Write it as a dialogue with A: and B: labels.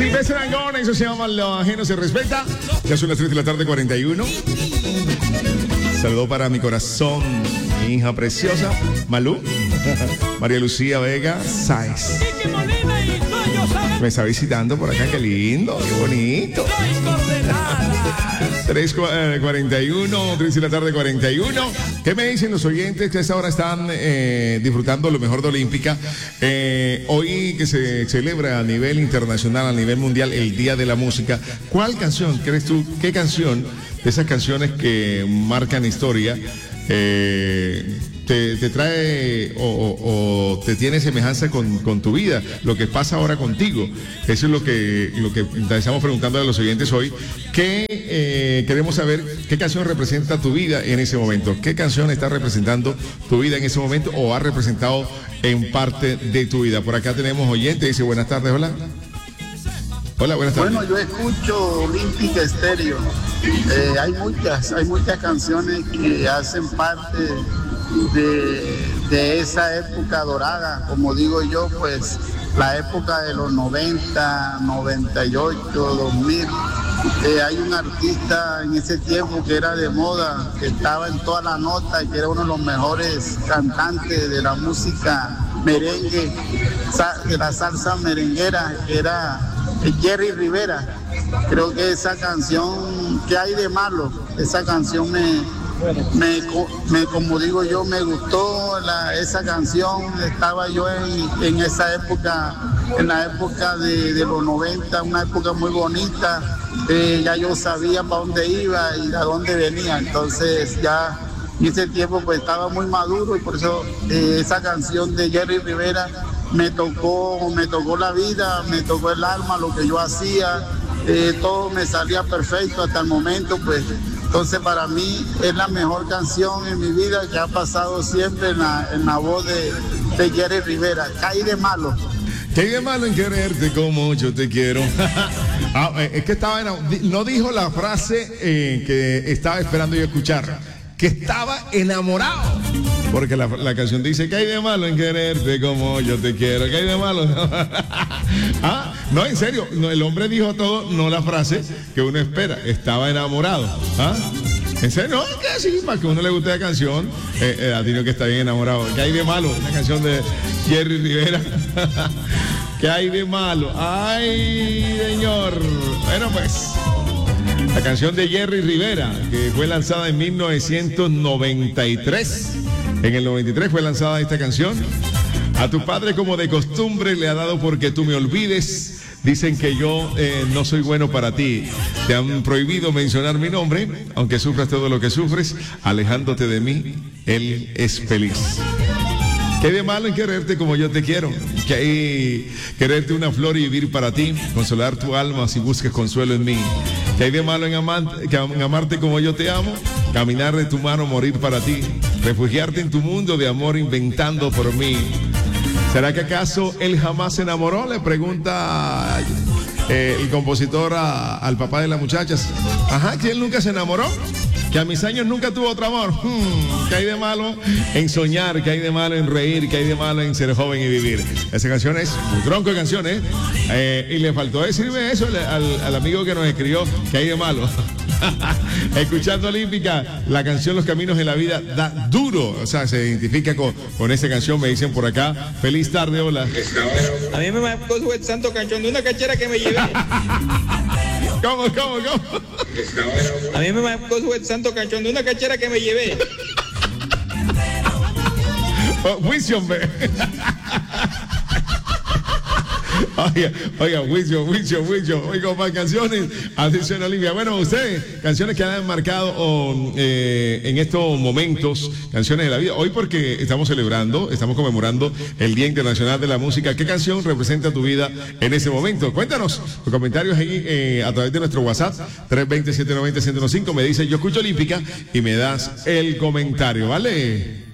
A: Si ves Arangón, eso se llama Lo Ajeno Se Respeta. Ya son las 3 de la tarde, 41. Saludo para mi corazón, mi hija preciosa, Malú, María Lucía Vega Sáez. Me está visitando por acá, qué lindo, qué bonito. 3:41, 3 de la tarde, 41. ¿Qué me dicen los oyentes que a esta hora están disfrutando lo mejor de Olímpica? Hoy que se celebra a nivel internacional, a nivel mundial, el Día de la Música. ¿Cuál canción crees tú? ¿Qué canción de esas canciones que marcan historia te trae o te tiene semejanza con tu vida, lo que pasa ahora contigo? Eso es lo que estamos preguntando a los oyentes hoy. Queremos saber qué canción representa tu vida en ese momento. ¿Qué canción está representando tu vida en ese momento o ha representado en parte de tu vida? Por acá tenemos oyentes, dice buenas tardes, hola. Hola, buenas tardes.
B: Bueno, yo escucho Olímpica Estéreo. Hay muchas canciones que hacen parte de esa época dorada, como digo yo, pues la época de los 90, 98, 2000. Hay un artista en ese tiempo que era de moda, que estaba en toda la nota y que era uno de los mejores cantantes de la música merengue, de la salsa merenguera, que era Jerry Rivera. Creo que esa canción, ¿qué hay de malo? Esa canción como digo yo, me gustó esa canción. Estaba yo en esa época, en la época de los 90, una época muy bonita. Ya yo sabía para dónde iba y a dónde venía. Entonces ya en ese tiempo pues estaba muy maduro y por eso esa canción de Jerry Rivera me tocó la vida, me tocó el alma, lo que yo hacía. Todo me salía perfecto hasta el momento, pues. Entonces para mí es la mejor canción en mi vida que ha pasado siempre en la voz de Jerry Rivera. ¿Qué hay de malo?
A: ¿Qué hay de malo en quererte como yo te quiero? Es que no dijo la frase que estaba esperando yo escuchar, que estaba enamorado. Porque la canción dice, ¿qué hay de malo en quererte como yo te quiero? ¿Qué hay de malo? No, en serio, no, el hombre dijo todo, no la frase que uno espera, estaba enamorado. En serio, no, que sí, para que a uno le guste la canción, tiene que estar bien enamorado. ¿Qué hay de malo? La canción de Jerry Rivera. ¿Qué hay de malo? ¡Ay, señor! Bueno, pues, la canción de Jerry Rivera, que fue lanzada en 1993. En el 93 fue lanzada esta canción. A tu padre como de costumbre le ha dado porque tú me olvides. Dicen que yo no soy bueno para ti. Te han prohibido mencionar mi nombre, aunque sufras todo lo que sufres, alejándote de mí, él es feliz. ¿Qué hay de malo en quererte como yo te quiero? ¿Qué hay quererte una flor y vivir para ti? Consolar tu alma si buscas consuelo en mí. ¿Qué hay de malo en amarte como yo te amo? Caminar de tu mano, morir para ti. Refugiarte en tu mundo de amor inventando por mí. ¿Será que acaso él jamás se enamoró? Le pregunta el compositor al papá de las muchachas. Ajá, ¿que él nunca se enamoró? Que a mis años nunca tuvo otro amor. ¿Qué hay de malo en soñar? ¿Qué hay de malo en reír? ¿Qué hay de malo en ser joven y vivir? Esa canción es un tronco de canciones. Y le faltó decirme eso al amigo que nos escribió. ¿Qué hay de malo? Escuchando Olímpica, la canción Los Caminos en la Vida da duro. O sea, se identifica con esa canción, me dicen por acá. Feliz tarde, hola.
C: A mí me marcó el santo canchón de una cachera que me llevé.
A: ¿Cómo?
C: A mí me marcó el santo canchón de una cachera que me llevé.
A: Juicio, hombre. Oiga, juicio. Oiga, más canciones. Atención, Olivia. Bueno, ustedes, canciones que han marcado en estos momentos, canciones de la vida. Hoy porque estamos conmemorando el Día Internacional de la Música. ¿Qué canción representa tu vida en ese momento? Cuéntanos los comentarios ahí a través de nuestro WhatsApp, 320-790-105. Me dice, yo escucho Olímpica y me das el comentario, ¿vale?